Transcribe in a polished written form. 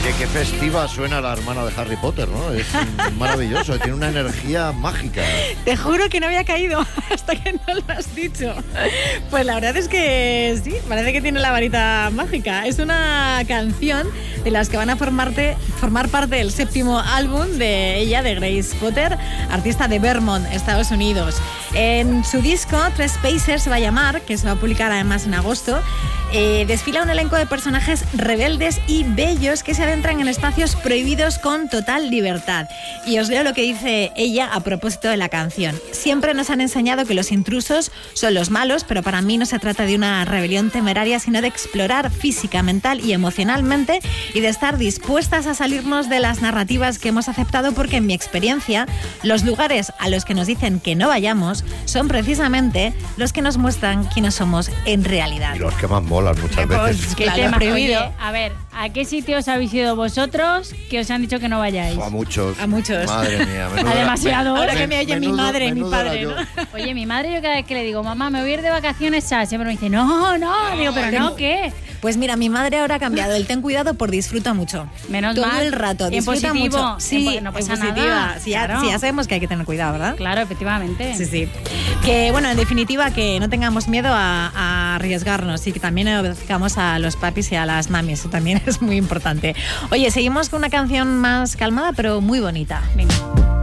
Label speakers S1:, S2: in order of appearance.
S1: Oye, qué festiva suena la hermana de Harry Potter, ¿no? Es maravilloso, tiene una energía mágica.
S2: Te juro que no había caído hasta que no lo has dicho. Pues la verdad es que sí, parece que tiene la varita mágica. Es una canción de las que van a formar parte del 7º álbum de ella, de Grace Potter, artista de Vermont, Estados Unidos. En su disco, Tres Pacers se va a llamar, que se va a publicar además en agosto, desfila un elenco de personajes rebeldes y bellos que se adentran en espacios prohibidos con total libertad. Y os leo lo que dice ella a propósito de la canción. Siempre nos han enseñado que los intrusos son los malos, pero para mí no se trata de una rebelión temeraria, sino de explorar física, mental y emocionalmente y de estar dispuestas a salirnos de las narrativas que hemos aceptado, porque en mi experiencia, los lugares a los que nos dicen que no vayamos son precisamente los que nos muestran quiénes somos en realidad.
S1: Y los que más molan muchas veces.
S2: ¿Qué tema prohibido?
S3: Oye, a ver, ¿a qué sitios habéis ido vosotros que os han dicho que no vayáis?
S1: A muchos.
S2: A muchos.
S1: Madre mía.
S3: A demasiados.
S2: Ahora que me oye mi madre y mi padre, ¿no?
S3: Oye, mi madre, yo cada vez que le digo, mamá, me voy a ir de vacaciones, siempre me dice, no. Digo, pero no, ¿qué?
S2: Pues mira, mi madre ahora ha cambiado el ten cuidado por disfruta mucho.
S3: Menos
S2: todo
S3: mal.
S2: el rato,
S3: En
S2: disfruta
S3: positivo.
S2: mucho. Sí,
S3: no pasa
S2: en positiva.
S3: nada.
S2: Sí,
S3: Claro.
S2: ya sabemos que hay que tener cuidado, ¿verdad?
S3: Claro, efectivamente.
S2: Sí. Que bueno, en definitiva, que no tengamos miedo a arriesgarnos y que también obedezcamos a los papis y a las mamis. Eso también es muy importante. Oye, seguimos con una canción más calmada, pero muy bonita.
S3: Venga.